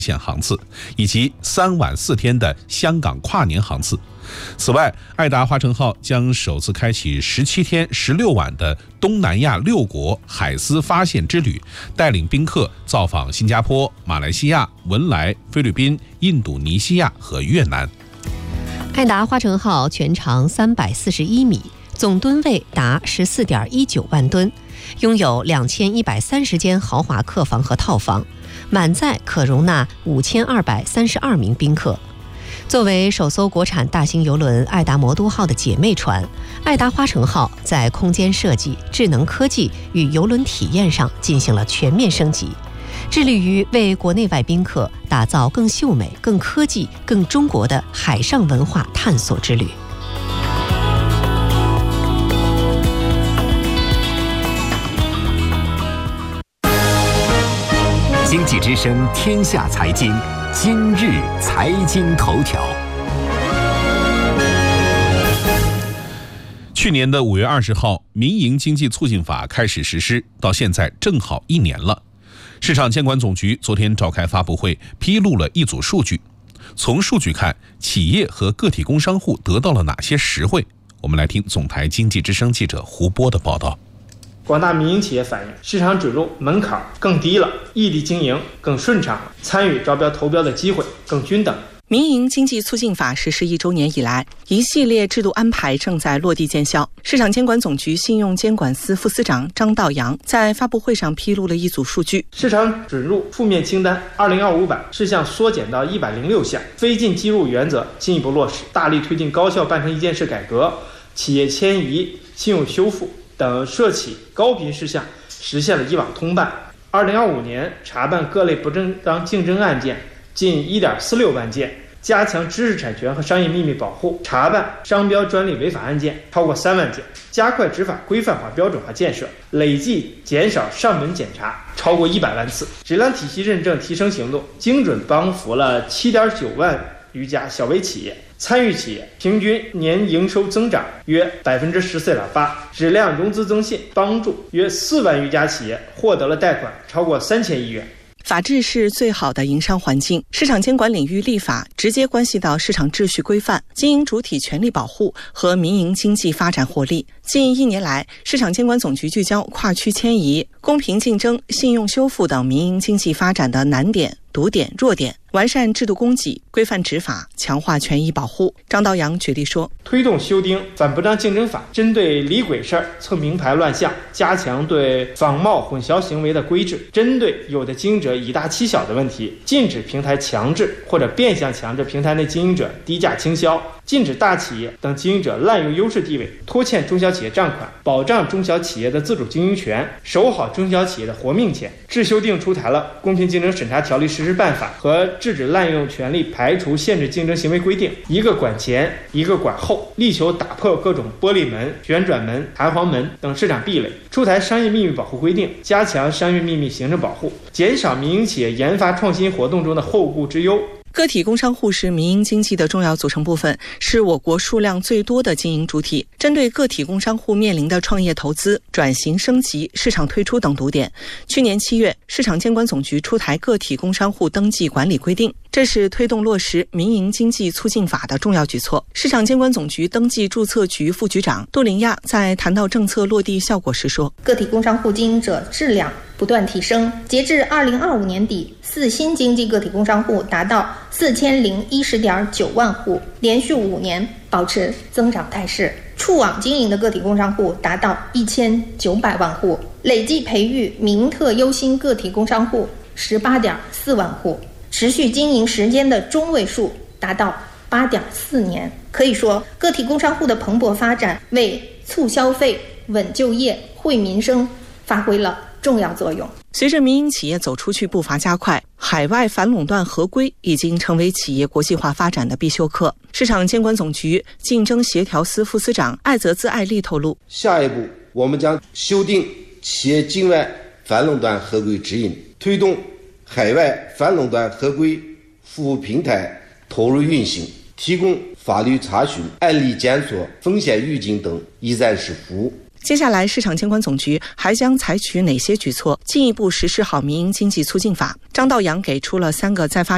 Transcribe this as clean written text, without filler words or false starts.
线航次，以及3晚4天的香港跨年航次。此外，爱达华城号将首次开启17天16晚的东南亚6国海丝发现之旅，带领宾客造访新加坡、马来西亚、文莱、菲律宾、印度尼西亚和越南。 爱达华城号全长341米，总吨位达14.19万吨，拥有2130间豪华客房和套房，满载可容纳5232名宾客。作为首艘国产大型邮轮爱达魔都号的姐妹船，爱达花城号在空间设计、智能科技与邮轮体验上进行了全面升级，致力于为国内外宾客打造更秀美、更科技、更中国的海上文化探索之旅。 经济之声天下财经，今日财经头条。 去年的5月20号，民营经济促进法开始实施，到现在正好1年了。市场监管总局昨天召开发布会，披露了一组数据。从数据看，企业和个体工商户得到了哪些实惠？我们来听总台经济之声记者胡波的报道。 广大民营企业反映，市场准入门槛更低了，异地经营更顺畅，参与招标投标的机会更均等。 民营经济促进法实施1周年以来，一系列制度安排正在落地见效。市场监管总局信用监管司副司长张道阳在发布会上披露了一组数据： 市场准入负面清单2025版事项缩减到106项，非进即入原则进一步落实，大力推进高效办成一件事改革，企业迁移、信用修复等涉企高频事项实现了一网通办。2025年查办各类不正当竞争案件近1.46万件，加强知识产权和商业秘密保护，查办商标专利违法案件超过3万件，加快执法规范化标准化建设，累计减少上门检查超过100万次，质量体系认证提升行动精准帮扶了7.9万余家小微企业，参与企业平均年营收增长约14.8%，质量融资增信帮助约4万余家企业获得了贷款超过3000亿元。 法治是最好的营商环境，市场监管领域立法直接关系到市场秩序规范、经营主体权利保护和民营经济发展活力。近1年来，市场监管总局聚焦跨区迁移、公平竞争、信用修复等民营经济发展的难点、堵点、弱点，完善制度供给，规范执法，强化权益保护。张道阳举例说， 推动修订反不当竞争法，针对李鬼事儿、蹭名牌乱象，加强对仿冒混淆行为的规制，针对有的经营者以大欺小的问题，禁止平台强制或者变相强制平台内经营者低价倾销，禁止大企业等经营者滥用优势地位拖欠中小企业账款，保障中小企业的自主经营权，守好中小企业的活命钱。制修订出台了《公平竞争审查条例实施办法》和《制止滥用权力排除限制竞争行为规定》，一个管前，一个管后，力求打破各种玻璃门、旋转门、弹簧门等市场壁垒。出台商业秘密保护规定，加强商业秘密行政保护，减少民营企业研发创新活动中的后顾之忧。 个体工商户是民营经济的重要组成部分，是我国数量最多的经营主体。针对个体工商户面临的创业投资、转型升级、市场退出等堵点，去年7月，市场监管总局出台个体工商户登记管理规定，这是推动落实民营经济促进法的重要举措。市场监管总局登记注册局副局长杜林亚在谈到政策落地效果时说， 个体工商户经营者质量不断提升，截至2025年底，4新经济个体工商户达到4010.9万户，连续5年保持增长态势。触网经营的个体工商户达到1900万户，累计培育名特优新个体工商户18.4万户，持续经营时间的中位数达到8.4年。可以说，个体工商户的蓬勃发展为促消费、稳就业、惠民生发挥了重要作用。 随着民营企业走出去步伐加快，海外反垄断合规已经成为企业国际化发展的必修课。市场监管总局竞争协调司副司长艾泽兹艾丽透露， 下一步我们将修订企业境外反垄断合规指引，推动海外反垄断合规服务平台投入运行，提供法律查询、案例检索、风险预警等一站式服务。 接下来，市场监管总局还将采取哪些举措，进一步实施好民营经济促进法？张道阳给出了3个在发